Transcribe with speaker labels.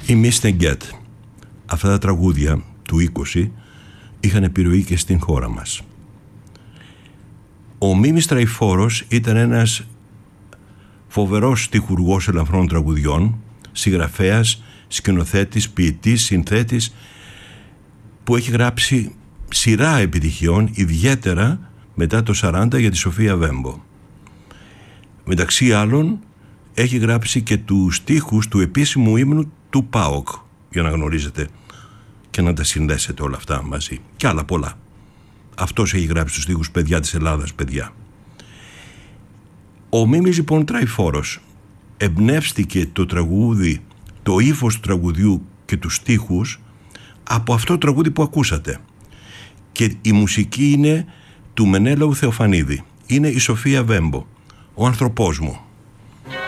Speaker 1: Η Mr. Get. Αυτά τα τραγούδια του 20 είχαν επιρροή και στην χώρα μας. Ο Μίμης Τραϊφόρος ήταν ένας φοβερός στιχουργός ελαφρών τραγουδιών, συγγραφέας, σκηνοθέτης, ποιητής, συνθέτης, που έχει γράψει σειρά επιτυχιών, ιδιαίτερα μετά το 40 για τη Σοφία Βέμπο. Μεταξύ άλλων έχει γράψει και τους στίχους του επίσημου ύμνου του ΠΑΟΚ, για να γνωρίζετε και να τα συνδέσετε όλα αυτά μαζί, και άλλα πολλά. Αυτός έχει γράψει τους στίχους «Παιδιά της Ελλάδας, παιδιά». Ο Μίμης λοιπόν Τραϊφόρος εμπνεύστηκε το τραγούδι, το ύφος του τραγουδιού και τους στίχους από αυτό το τραγούδι που ακούσατε, και η μουσική είναι του Μενέλαου Θεοφανίδη, είναι η Σοφία Βέμπο, ο άνθρωπός μου.